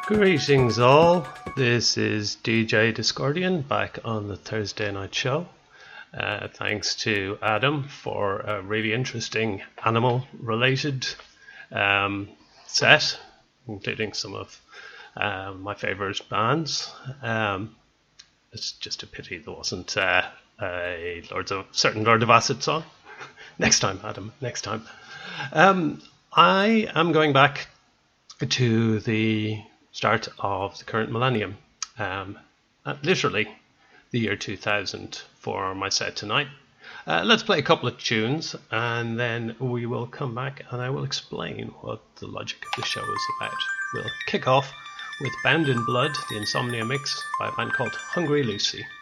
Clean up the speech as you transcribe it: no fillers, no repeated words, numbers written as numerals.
Greetings all, this is DJ Discordian back on the Thursday night show. Thanks to Adam for a really interesting animal related set, including some of my favourite bands. It's just a pity there wasn't a certain Lord of Acid song. Next time, Adam, next time. I am going back to the start of the current millennium, literally the year 2000 for my set tonight. Let's play a couple of tunes and then we will come back and I will explain what the logic of the show is about. We'll kick off with Bound in Blood, the Insomnia mix by a band called Hungry Lucy.